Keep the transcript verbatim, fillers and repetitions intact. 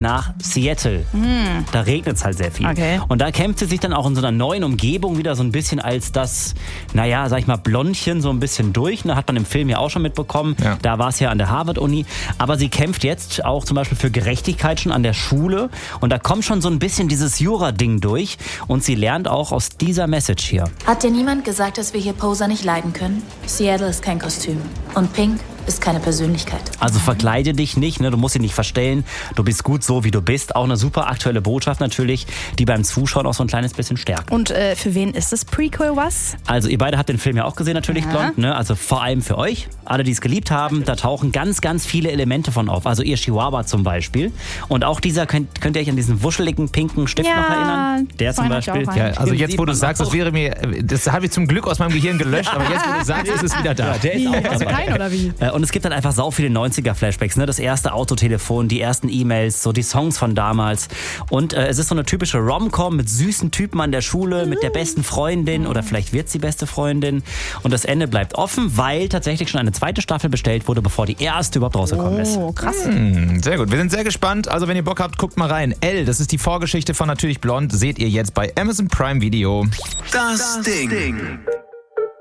nach Seattle. Mm. Da regnet es halt sehr viel. Okay. Und da kämpft sie sich dann auch in so einer neuen Umgebung wieder so ein bisschen als das, naja, sag ich mal, Blondchen so ein bisschen durch. Da hat man im Film ja auch schon mitbekommen. Ja. Da war es ja an der Harvard-Uni. Aber sie kämpft jetzt auch zum Beispiel für Gerechtigkeit schon an der Schule. Und da kommt schon so ein bisschen dieses Jura-Ding durch. Und sie lernt auch aus dieser Message hier. Hat dir niemand gesagt, dass wir hier Poser nicht leiden können? Seattle ist kein Kostüm. Und Pink ist keine Persönlichkeit. Also verkleide dich nicht, ne? Du musst dich nicht verstellen. Du bist gut so, wie du bist. Auch eine super aktuelle Botschaft natürlich, die beim Zuschauen auch so ein kleines bisschen stärkt. Und äh, für wen ist das Prequel was? Also ihr beide habt den Film ja auch gesehen natürlich, ja. Blond. Ne? Also vor allem für euch, alle, die es geliebt haben. Da tauchen ganz, ganz viele Elemente von auf. Also ihr Chihuahua zum Beispiel. Und auch dieser, könnt, könnt ihr euch an diesen wuscheligen, pinken Stift ja, noch erinnern? Der zum Beispiel. Ja, also jetzt, wo du sagst, das wäre mir, das habe ich zum Glück aus meinem Gehirn gelöscht, aber jetzt, wo du sagst, ist es wieder da. Ja, der ist auch also kein oder wie? Und es gibt dann einfach sau viele neunziger-Flashbacks, ne? Das erste Autotelefon, die ersten E-Mails, so die Songs von damals. Und äh, es ist so eine typische Rom-Com mit süßen Typen an der Schule, mit der besten Freundin oder vielleicht wird sie beste Freundin. Und das Ende bleibt offen, weil tatsächlich schon eine zweite Staffel bestellt wurde, bevor die erste überhaupt rausgekommen ist. Oh, krass. Hm, sehr gut. Wir sind sehr gespannt. Also wenn ihr Bock habt, guckt mal rein. Elle, das ist die Vorgeschichte von Natürlich Blond, seht ihr jetzt bei Amazon Prime Video. Das Ding.